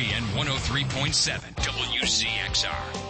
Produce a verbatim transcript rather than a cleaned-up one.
N one oh three point seven W C X R.